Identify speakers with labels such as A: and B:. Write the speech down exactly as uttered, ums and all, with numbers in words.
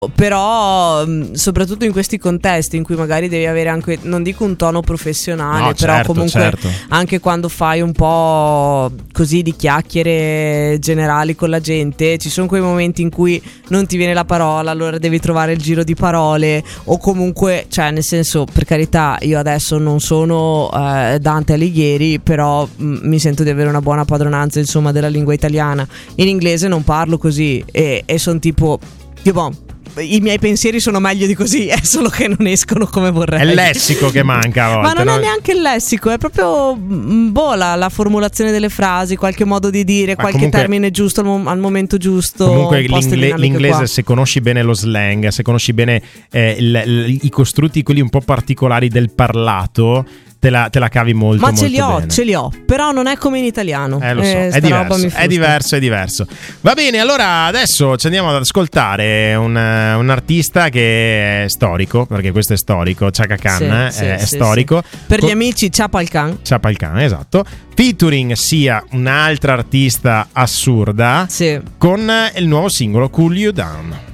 A: Però soprattutto in questi contesti in cui magari devi avere anche, non dico un tono professionale,
B: no,
A: però
B: certo,
A: comunque
B: certo.
A: anche quando fai un po' così di chiacchiere generali con la gente, ci sono quei momenti in cui non ti viene la parola, allora devi trovare il giro di parole, o comunque, cioè nel senso, per carità, io adesso non sono eh, Dante Alighieri, però mh, mi sento di avere una buona padronanza insomma della lingua italiana. In inglese non parlo così e, e sono tipo tipo i miei pensieri sono meglio di così, è solo che non escono come vorrei.
B: È il lessico che manca a volte.
A: Ma non
B: no?
A: è neanche il lessico, è proprio boh, la, la formulazione delle frasi, qualche modo di dire,
B: Ma
A: qualche
B: comunque,
A: termine giusto al, mom- al momento giusto.
B: Comunque
A: l'ingle-
B: l'inglese,
A: qua.
B: se conosci bene lo slang, se conosci bene eh, il, il, i costrutti, quelli un po' particolari del parlato, Te la, te la cavi molto,
A: ma
B: molto
A: ce li ho,
B: bene.
A: ce li ho, però non è come in italiano.
B: Eh, lo so,
A: eh,
B: è diverso, è diverso, è diverso. Va bene, allora adesso ci andiamo ad ascoltare un, un artista che è storico, perché questo è storico, Chaka Khan,
A: sì,
B: eh,
A: sì,
B: è
A: sì,
B: storico.
A: Sì. Per
B: Con...
A: gli amici Chapal Khan.
B: Chapal Khan, esatto. Featuring sia un'altra artista assurda,
A: sì,
B: con il nuovo singolo Cool You Down.